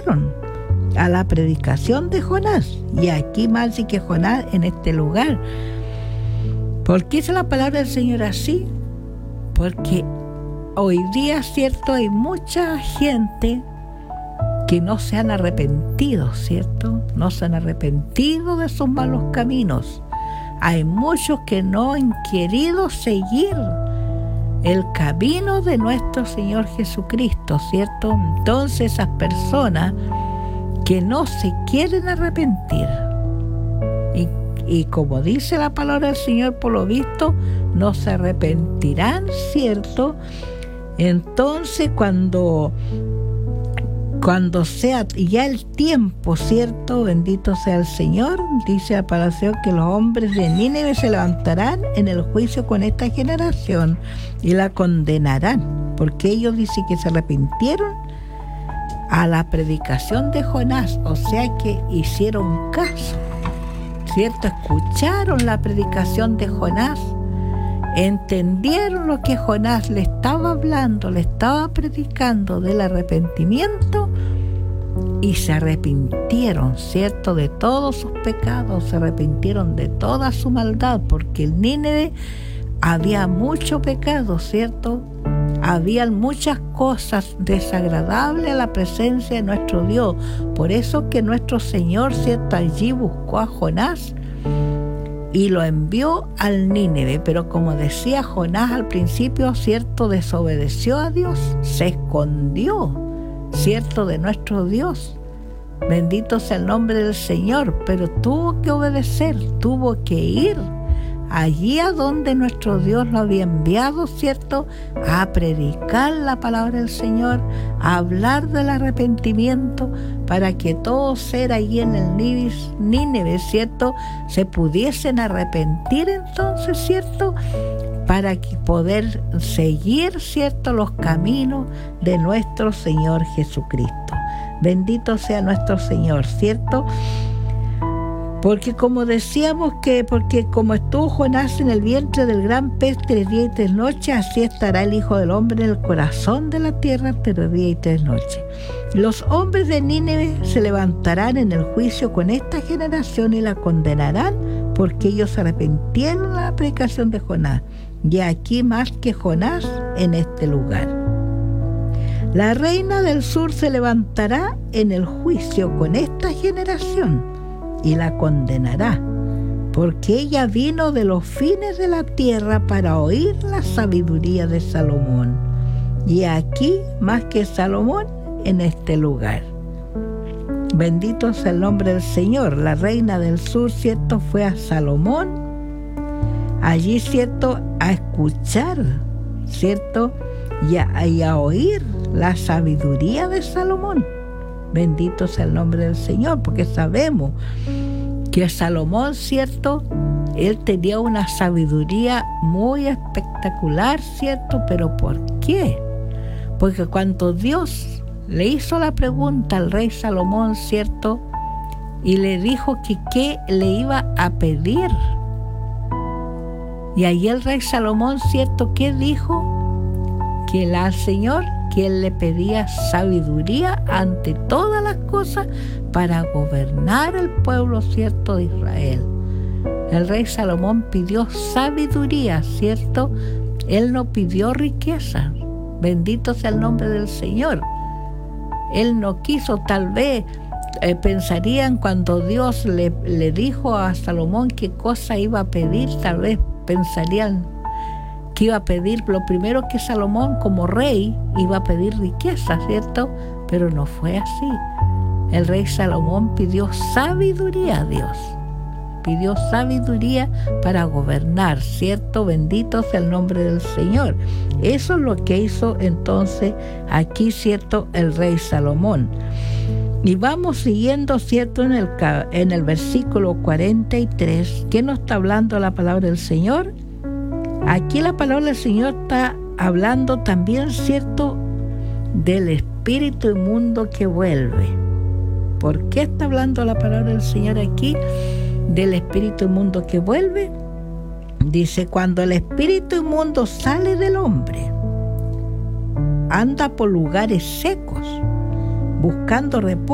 arrepintieron a la predicación de Jonás. Y aquí más que Jonás en este lugar. ¿Por qué dice la palabra del Señor así? Porque hoy día, cierto, hay mucha gente que no se han arrepentido, ¿cierto? No se han arrepentido de sus malos caminos. Hay muchos que no han querido seguir el camino de nuestro Señor Jesucristo, ¿cierto? Entonces esas personas que no se quieren arrepentir, y como dice la palabra del Señor, por lo visto, no se arrepentirán, ¿cierto? Entonces cuando sea ya el tiempo, ¿cierto? Bendito sea el Señor, dice la palabra del Señor que los hombres de Nínive se levantarán en el juicio con esta generación y la condenarán, porque ellos dicen que se arrepintieron a la predicación de Jonás, o sea que hicieron caso, ¿cierto? Escucharon la predicación de Jonás, entendieron lo que Jonás le estaba hablando, le estaba predicando del arrepentimiento, y se arrepintieron, ¿cierto? De todos sus pecados, se arrepintieron de toda su maldad, porque en Nínive había mucho pecado, ¿cierto? Habían muchas cosas desagradables a la presencia de nuestro Dios. Por eso que nuestro Señor, ¿cierto?, allí buscó a Jonás y lo envió al Nínive. Pero como decía Jonás al principio, ¿cierto?, desobedeció a Dios, se escondió, ¿cierto?, de nuestro Dios. Bendito sea el nombre del Señor, pero tuvo que obedecer, tuvo que ir allí a donde nuestro Dios lo había enviado, ¿cierto?, a predicar la palabra del Señor, a hablar del arrepentimiento, para que todos ser allí en el Nínive, ¿cierto?, se pudiesen arrepentir entonces, ¿cierto?, para que poder seguir, ¿cierto?, los caminos de nuestro Señor Jesucristo. Bendito sea nuestro Señor, ¿cierto? Porque como decíamos porque como estuvo Jonás en el vientre del gran pez 3 días y 3 noches, así estará el Hijo del Hombre en el corazón de la tierra 3 días y 3 noches. Los hombres de Nínive se levantarán en el juicio con esta generación y la condenarán, porque ellos se arrepintieron de la predicación de Jonás. Y aquí más que Jonás en este lugar. La reina del sur se levantará en el juicio con esta generación y la condenará, porque ella vino de los fines de la tierra para oír la sabiduría de Salomón. Y aquí más que Salomón en este lugar. Bendito sea el nombre del Señor. La reina del sur, ¿cierto?, fue a Salomón, allí, ¿cierto?, a escuchar, ¿cierto?, y a oír la sabiduría de Salomón. Bendito sea el nombre del Señor, porque sabemos que Salomón, ¿cierto?, él tenía una sabiduría muy espectacular, ¿cierto? ¿Pero por qué? Porque cuando Dios le hizo la pregunta al rey Salomón, ¿cierto?, y le dijo que qué le iba a pedir, y ahí el rey Salomón, ¿cierto?, ¿qué dijo? Que al Señor, que él le pedía sabiduría ante todas las cosas para gobernar el pueblo, ¿cierto?, de Israel. El rey Salomón pidió sabiduría, ¿cierto? Él no pidió riqueza. Bendito sea el nombre del Señor. Él no quiso, tal vez pensarían cuando Dios le dijo a Salomón qué cosa iba a pedir, tal vez pensarían que iba a pedir, lo primero que Salomón como rey iba a pedir riqueza, ¿cierto? Pero no fue así. El rey Salomón pidió sabiduría a Dios. Pidió sabiduría para gobernar, ¿cierto? Bendito sea el nombre del Señor. Eso es lo que hizo entonces aquí, ¿cierto?, el rey Salomón. Y vamos siguiendo, ¿cierto?, en el versículo 43, ¿qué nos está hablando la palabra del Señor? Aquí la palabra del Señor está hablando también, ¿cierto?, del espíritu inmundo que vuelve. ¿Por qué está hablando la palabra del Señor aquí del espíritu inmundo que vuelve? Dice, cuando el espíritu inmundo sale del hombre, anda por lugares secos, buscando repulso